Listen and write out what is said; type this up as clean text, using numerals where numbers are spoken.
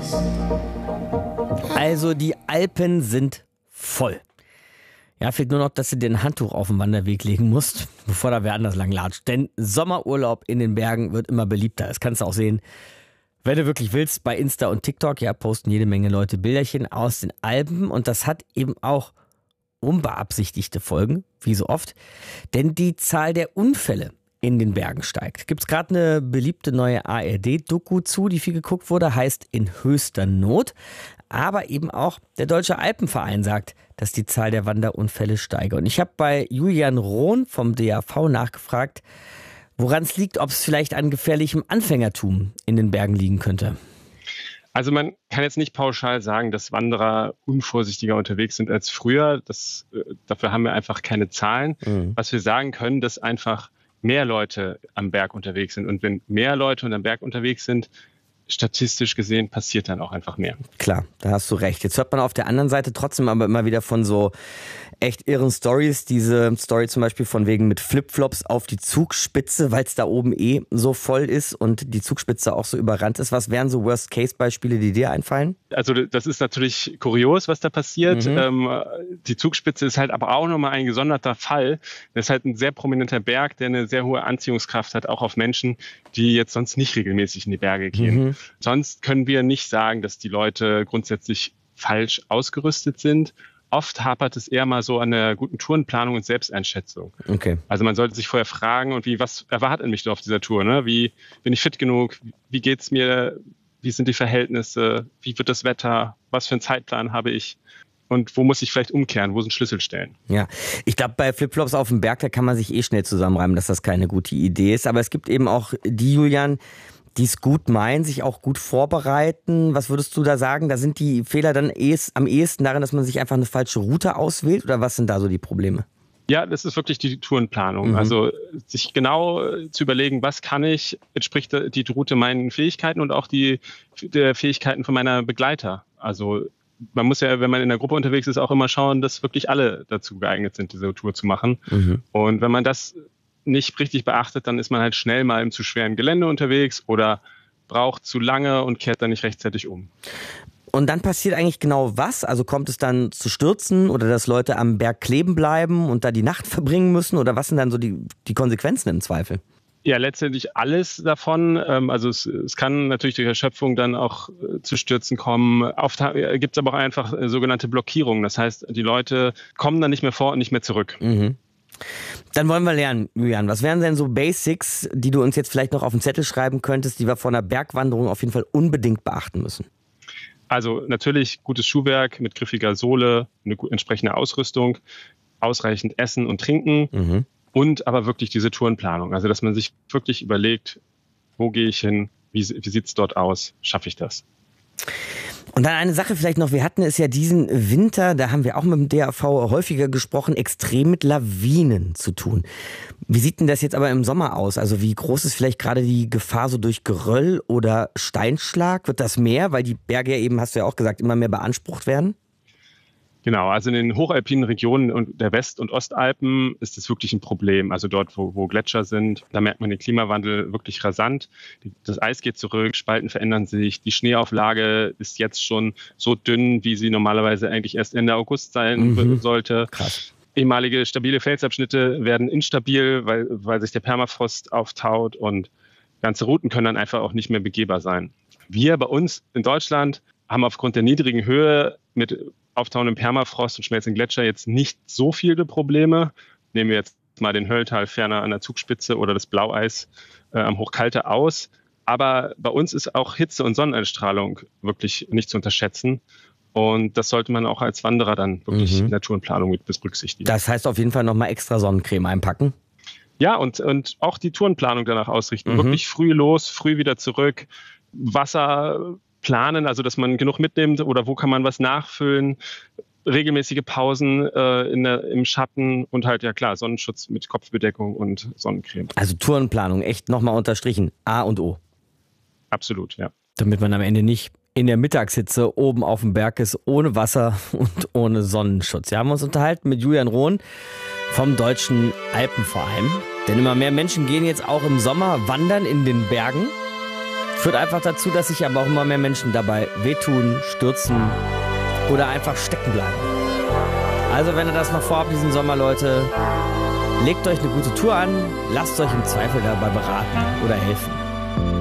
Also die Alpen sind voll. Ja, fehlt nur noch, dass du dir ein Handtuch auf den Wanderweg legen musst, bevor da wer anders lang latscht. Denn Sommerurlaub in den Bergen wird immer beliebter. Das kannst du auch sehen, wenn du wirklich willst, bei Insta und TikTok. Ja, posten jede Menge Leute Bilderchen aus den Alpen. Und das hat eben auch unbeabsichtigte Folgen, wie so oft. Denn die Zahl der Unfälle in den Bergen steigt. Gibt es gerade eine beliebte neue ARD-Doku zu, die viel geguckt wurde, heißt In höchster Not. Aber eben auch der Deutsche Alpenverein sagt, dass die Zahl der Wanderunfälle steige. Und ich habe bei Julian Rohn vom DAV nachgefragt, woran es liegt, ob es vielleicht an gefährlichem Anfängertum in den Bergen liegen könnte. Also man kann jetzt nicht pauschal sagen, dass Wanderer unvorsichtiger unterwegs sind als früher. Dafür haben wir einfach keine Zahlen. Was wir sagen können, dass einfach mehr Leute am Berg unterwegs sind. Und wenn mehr Leute am Berg unterwegs sind, statistisch gesehen passiert dann auch einfach mehr. Klar, da hast du recht. Jetzt hört man auf der anderen Seite trotzdem aber immer wieder von so echt irren Stories. Diese Story zum Beispiel von wegen mit Flipflops auf die Zugspitze, weil es da oben so voll ist und die Zugspitze auch so überrannt ist. Was wären so Worst-Case-Beispiele, die dir einfallen? Also das ist natürlich kurios, was da passiert. Die Zugspitze ist halt aber auch nochmal ein gesonderter Fall. Das ist halt ein sehr prominenter Berg, der eine sehr hohe Anziehungskraft hat, auch auf Menschen, die jetzt sonst nicht regelmäßig in die Berge gehen. Sonst können wir nicht sagen, dass die Leute grundsätzlich falsch ausgerüstet sind. Oft hapert es eher mal so an der guten Tourenplanung und Selbsteinschätzung. Okay. Also man sollte sich vorher fragen, was erwartet mich da auf dieser Tour? Ne? Wie bin ich fit genug? Wie geht's mir? Wie sind die Verhältnisse? Wie wird das Wetter? Was für einen Zeitplan habe ich? Und wo muss ich vielleicht umkehren? Wo sind Schlüsselstellen? Ja, ich glaube, bei Flipflops auf dem Berg, da kann man sich schnell zusammenreimen, dass das keine gute Idee ist. Aber es gibt eben auch die, Julian, die es gut meinen, sich auch gut vorbereiten. Was würdest du da sagen? Da sind die Fehler dann am ehesten darin, dass man sich einfach eine falsche Route auswählt? Oder was sind da so die Probleme? Ja, das ist wirklich die Tourenplanung. Also sich genau zu überlegen, was kann ich, entspricht die Route meinen Fähigkeiten und auch der Fähigkeiten von meiner Begleiter. Also man muss ja, wenn man in der Gruppe unterwegs ist, auch immer schauen, dass wirklich alle dazu geeignet sind, diese Tour zu machen. Und wenn man das nicht richtig beachtet, dann ist man halt schnell mal im zu schweren Gelände unterwegs oder braucht zu lange und kehrt dann nicht rechtzeitig um. Und dann passiert eigentlich genau was? Also kommt es dann zu Stürzen oder dass Leute am Berg kleben bleiben und da die Nacht verbringen müssen? Oder was sind dann so die Konsequenzen im Zweifel? Ja, letztendlich alles davon. Also es kann natürlich durch Erschöpfung dann auch zu Stürzen kommen. Oft gibt es aber auch einfach sogenannte Blockierungen. Das heißt, die Leute kommen dann nicht mehr vor und nicht mehr zurück. Dann wollen wir lernen, Julian. Was wären denn so Basics, die du uns jetzt vielleicht noch auf den Zettel schreiben könntest, die wir vor einer Bergwanderung auf jeden Fall unbedingt beachten müssen? Also natürlich gutes Schuhwerk mit griffiger Sohle, eine entsprechende Ausrüstung, ausreichend Essen und Trinken und aber wirklich diese Tourenplanung. Also dass man sich wirklich überlegt, wo gehe ich hin, wie sieht es dort aus, schaffe ich das? Und dann eine Sache vielleicht noch, wir hatten es ja diesen Winter, da haben wir auch mit dem DAV häufiger gesprochen, extrem mit Lawinen zu tun. Wie sieht denn das jetzt aber im Sommer aus? Also wie groß ist vielleicht gerade die Gefahr so durch Geröll oder Steinschlag? Wird das mehr, weil die Berge ja eben, hast du ja auch gesagt, immer mehr beansprucht werden? Genau, also in den hochalpinen Regionen der West- und Ostalpen ist es wirklich ein Problem. Also dort, wo Gletscher sind, da merkt man den Klimawandel wirklich rasant. Das Eis geht zurück, Spalten verändern sich, die Schneeauflage ist jetzt schon so dünn, wie sie normalerweise eigentlich erst Ende August sein sollte. Krass. Ehemalige stabile Felsabschnitte werden instabil, weil sich der Permafrost auftaut und ganze Routen können dann einfach auch nicht mehr begehbar sein. Wir bei uns in Deutschland haben aufgrund der niedrigen Höhe mit auftauendem Permafrost und schmelzenden Gletscher jetzt nicht so viele Probleme. Nehmen wir jetzt mal den Hölltal ferner an der Zugspitze oder das Blaueis am Hochkalte aus. Aber bei uns ist auch Hitze und Sonneneinstrahlung wirklich nicht zu unterschätzen. Und das sollte man auch als Wanderer dann wirklich in der Tourenplanung mit berücksichtigen. Das heißt auf jeden Fall nochmal extra Sonnencreme einpacken? Ja, und auch die Tourenplanung danach ausrichten. Wirklich früh los, früh wieder zurück. Wasser planen, also dass man genug mitnimmt oder wo kann man was nachfüllen, regelmäßige Pausen im Schatten und halt, ja klar, Sonnenschutz mit Kopfbedeckung und Sonnencreme. Also Tourenplanung, echt nochmal unterstrichen, A und O. Absolut, ja. Damit man am Ende nicht in der Mittagshitze oben auf dem Berg ist, ohne Wasser und ohne Sonnenschutz. Wir haben uns unterhalten mit Julian Rohn vom Deutschen Alpenverein. Denn immer mehr Menschen gehen jetzt auch im Sommer wandern in den Bergen. Führt einfach dazu, dass sich aber auch immer mehr Menschen dabei wehtun, stürzen oder einfach stecken bleiben. Also wenn ihr das noch vorhabt diesen Sommer, Leute, legt euch eine gute Tour an, lasst euch im Zweifel dabei beraten oder helfen.